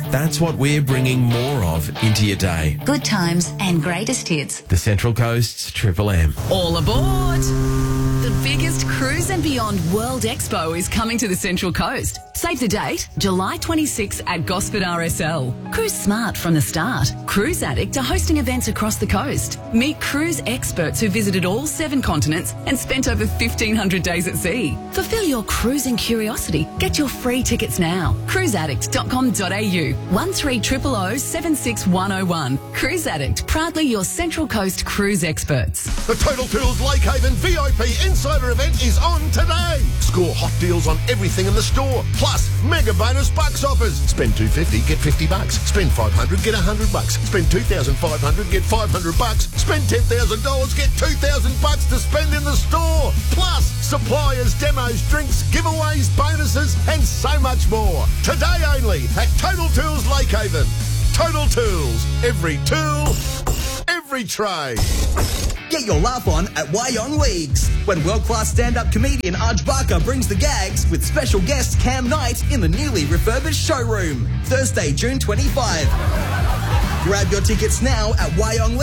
That's what we're bringing more of into your day. Good times and greatest hits. The Central Coast's Triple M. All aboard! The biggest Cruise and Beyond World Expo is coming to the Central Coast. Save the date, July 26 at Gosford RSL. Cruise smart from the start. Cruise Addict are hosting events across the coast. Meet cruise experts who visited all 7 continents and spent over 1,500 days at sea. Fulfill your cruising curiosity. Get your free tickets now. cruiseaddict.com.au 1300 76101. Cruise Addict, proudly your Central Coast cruise experts. The Total Tools Lakehaven VIP Insider event is on today. Score hot deals on everything in the store. Plus, mega bonus bucks offers. Spend $250, get $50. Spend $500, get $100. Spend $2,500, get $500. Spend $10,000, get $2,000 to spend in the store. Plus, suppliers, demos, drinks, giveaways, bonuses, and so much more. Today only at Total Tools Lakehaven. Total Tools. Every tool, every trade. Get your laugh on at Wyong Leagues when world-class stand-up comedian Arj Barker brings the gags with special guest Cam Knight in the newly refurbished showroom. Thursday, June 25. Grab your tickets now at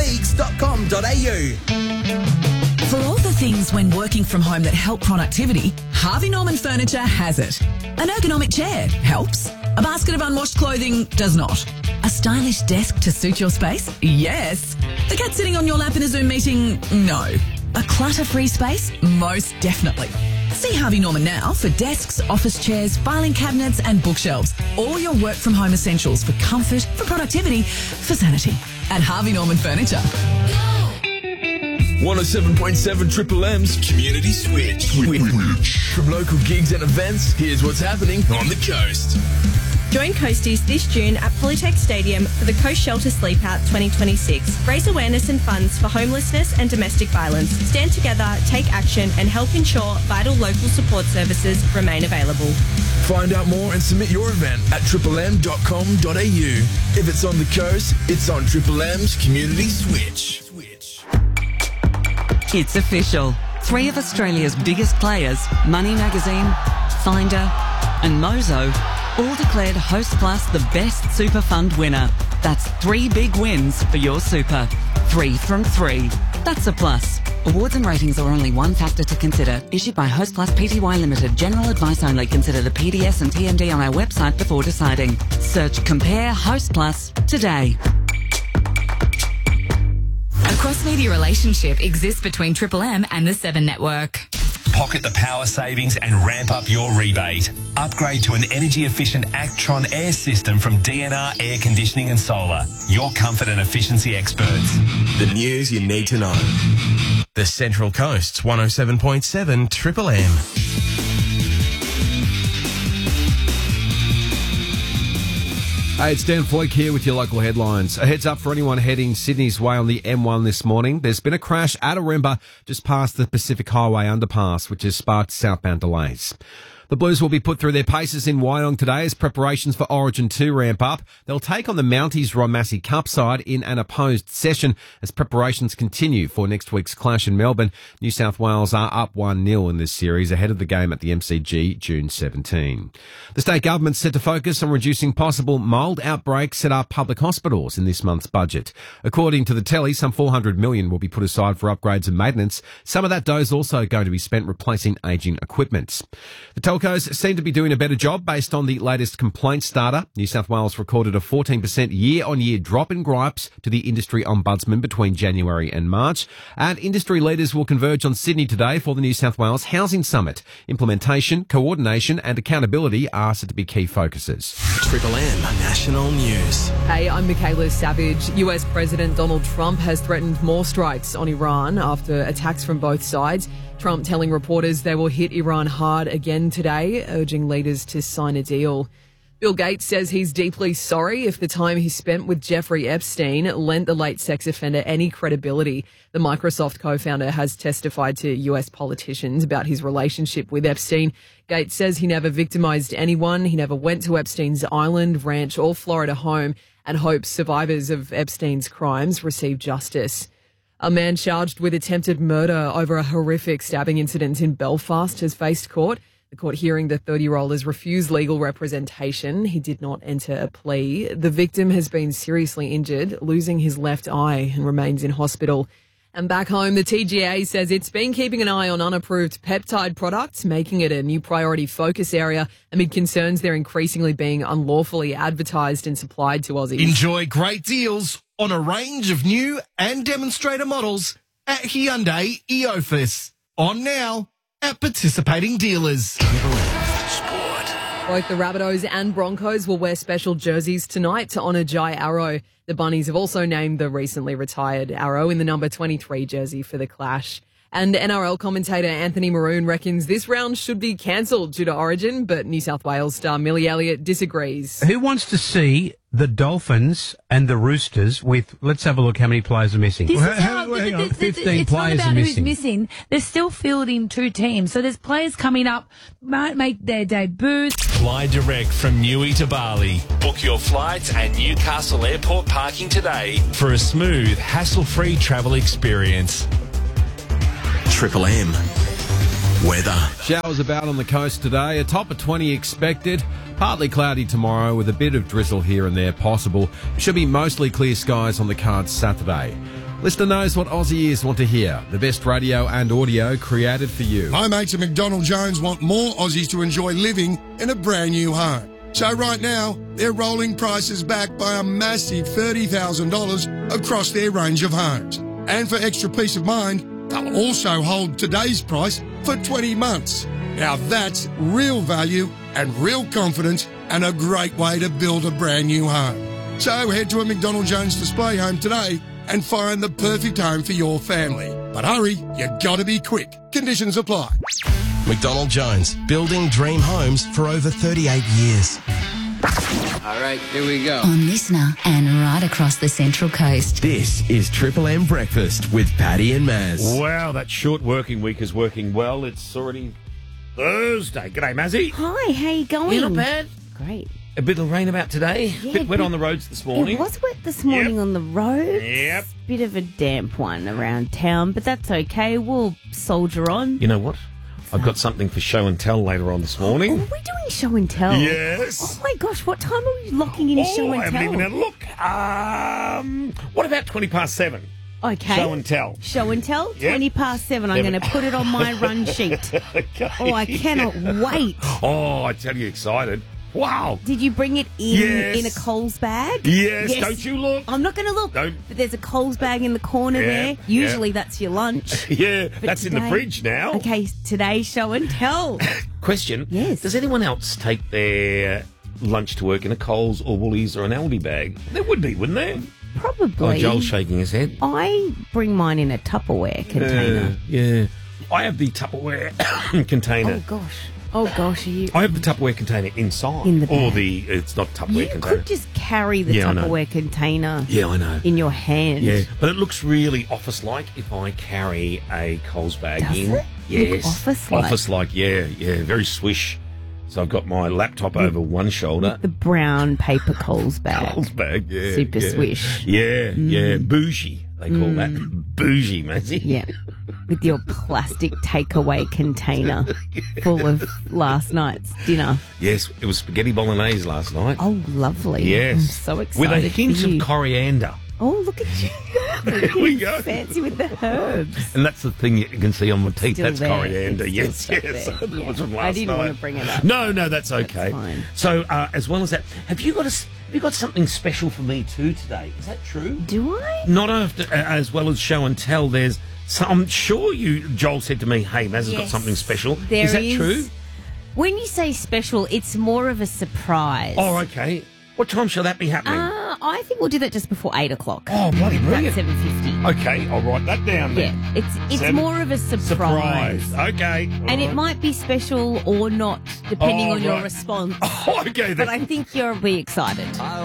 wyongleagues.com.au. For all the things when working from home that help productivity, Harvey Norman Furniture has it. An ergonomic chair helps. A basket of unwashed clothing does not. A stylish desk to suit your space? Yes. The cat sitting on your lap in a Zoom meeting? No. A clutter-free space? Most definitely. See Harvey Norman now for desks, office chairs, filing cabinets and bookshelves. All your work from home essentials for comfort, for productivity, for sanity. At Harvey Norman Furniture. 107.7 Triple M's Community Switch. From local gigs and events, here's what's happening on the coast. Join Coasties this June at Polytech Stadium for the Coast Shelter Sleep Out 2026. Raise awareness and funds for homelessness and domestic violence. Stand together, take action and help ensure vital local support services remain available. Find out more and submit your event at triplem.com.au. If it's on the coast, it's on Triple M's Community Switch. It's official. 3 of Australia's biggest players, Money Magazine, Finder and Mozo, all declared Host Plus the best super fund winner. That's 3 big wins for your super. 3 from 3. That's a plus. Awards and ratings are only one factor to consider. Issued by Host Plus Pty Limited. General advice only. Consider the PDS and TMD on our website before deciding. Search Compare Host Plus today. A cross-media relationship exists between Triple M and the 7 Network. Pocket the power savings and ramp up your rebate. Upgrade to an energy-efficient Actron air system from DNR Air Conditioning and Solar. Your comfort and efficiency experts. The news you need to know. The Central Coast's 107.7 Triple M. Hey, it's Dan Floyd here with your local headlines. A heads up for anyone heading Sydney's way on the M1 this morning. There's been a crash at Aremba just past the Pacific Highway underpass, which has sparked southbound delays. The Blues will be put through their paces in Wyong today as preparations for Origin 2 ramp up. They'll take on the Mounties Ron Massey Cup side in an opposed session as preparations continue for next week's clash in Melbourne. New South Wales are up 1-0 in this series ahead of the game at the MCG June 17. The state government's set to focus on reducing possible mould outbreaks at our public hospitals in this month's budget. According to the Telly, some $400 million will be put aside for upgrades and maintenance. Some of that dough is also going to be spent replacing ageing equipment. The telcos seem to be doing a better job based on the latest complaints data. New South Wales recorded a 14% year-on-year drop in gripes to the industry ombudsman between January and March. And industry leaders will converge on Sydney today for the New South Wales Housing Summit. Implementation, coordination and accountability are set to be key focuses. Triple M National News. Hey, I'm Michaela Savage. US President Donald Trump has threatened more strikes on Iran after attacks from both sides. Trump telling reporters they will hit Iran hard again today, urging leaders to sign a deal. Bill Gates says he's deeply sorry if the time he spent with Jeffrey Epstein lent the late sex offender any credibility. The Microsoft co-founder has testified to US politicians about his relationship with Epstein. Gates says he never victimized anyone. He never went to Epstein's island, ranch or Florida home and hopes survivors of Epstein's crimes receive justice. A man charged with attempted murder over a horrific stabbing incident in Belfast has faced court. The court hearing the 30-year-old has refused legal representation. He did not enter a plea. The victim has been seriously injured, losing his left eye, and remains in hospital. And back home, the TGA says it's been keeping an eye on unapproved peptide products, making it a new priority focus area amid concerns they're increasingly being unlawfully advertised and supplied to Aussies. Enjoy great deals on a range of new and demonstrator models at Hyundai Eofus. On now at participating dealers. Both the Rabbitohs and Broncos will wear special jerseys tonight to honour Jai Arrow. The Bunnies have also named the recently retired Arrow in the number 23 jersey for the clash. And NRL commentator Anthony Maroon reckons this round should be cancelled due to Origin, but New South Wales star Millie Elliott disagrees. Who wants to see the Dolphins and the Roosters with, let's have a look how many players are missing. 15 it's players not about are missing. who's missing. They're still fielding two teams. So there's players coming up, might make their debuts. Fly direct from Newey to Bali. Book your flights at Newcastle Airport parking today for a smooth, hassle-free travel experience. Triple M. Weather. Showers about on the coast today. A top of 20 expected. Partly cloudy tomorrow with a bit of drizzle here and there possible. Should be mostly clear skies on the cards Saturday. Listener knows what Aussie ears want to hear. The best radio and audio created for you. My mates at McDonald Jones want more Aussies to enjoy living in a brand new home. So right now, they're rolling prices back by a massive $30,000 across their range of homes. And for extra peace of mind, they'll also hold today's price for 20 months. Now that's real value and real confidence and a great way to build a brand new home. So head to a McDonald Jones display home today and find the perfect home for your family. But hurry, you gotta be quick. Conditions apply. McDonald Jones, building dream homes for over 38 years. All right, here we go. On Listener and right across the Central Coast. This is Triple M Breakfast with Paddy and Maz. Wow, that short working week is working well. It's already Thursday. G'day, Mazzy. Hi, how you going? Yeah, not bad. Great. A bit of rain about today. Yeah, bit wet on the roads this morning. It was wet this morning on the roads. Yep. Bit of a damp one around town, but that's okay. We'll soldier on. You know what? I've got something for show and tell later on this morning. Are we doing show and tell? Yes. Oh my gosh, what time are we locking in show and I tell? haven't even had a look. What about 7:20? Okay. Show and tell. Show and tell, Yep. 7:20. I'm going to put it on my run sheet. Okay. Oh, I cannot wait. Oh, I tell you, excited. Wow. Did you bring it in a Coles bag? Yes. Don't you look. I'm not going to look. Don't. But there's a Coles bag in the corner there. Usually that's your lunch. Yeah, But that's in the today- fridge now. Okay, today's show and tell. Question. Yes. Does anyone else take their lunch to work in a Coles or Woolies or an Aldi bag? There would be, wouldn't there? Probably. Oh, Joel's shaking his head. I bring mine in a Tupperware container. Yeah. I have the Tupperware container. Oh gosh, are you? I have the Tupperware container inside. In the Or bag. it's not Tupperware You container. could just carry the Yeah, I know. Tupperware container. Yeah, I know. In your hand. Yeah, but it looks really office-like if I carry a Coles bag Does in. it? Yes. Look office-like? Office-like, yeah, very swish. So I've got my laptop over one shoulder. The brown paper Coles bag. Coles bag, yeah. Super yeah. swish. Yeah, bougie. They call that bougie, Mazzy. Yeah. With your plastic takeaway container full of last night's dinner. Yes, it was spaghetti bolognese last night. Oh, lovely. Yes. I'm so excited. With a hint for you. of coriander. Oh, look at you. There we go. Fancy with the herbs. And that's the thing you can see on my teeth. Still That's there. coriander. It's Yes, still yes. stuck That there. was from I last didn't night. want to bring it up. No, that's okay. fine. So, as well as that, have you got something special for me too today? Is that true? Do I? Not after, as well as show and tell. There's. I'm sure Joel said to me, "Hey, Maz has got Yes. something special." There is that is. true? When you say special, it's more of a surprise. Oh, okay. What time shall that be happening? I think we'll do that just before 8 o'clock. Oh, bloody brilliant. About 7:50. Okay, I'll write that down then. Yeah, it's more of a surprise. Okay. And it might be special or not, depending Oh, on your right. response. Oh, okay. But I think you'll be excited.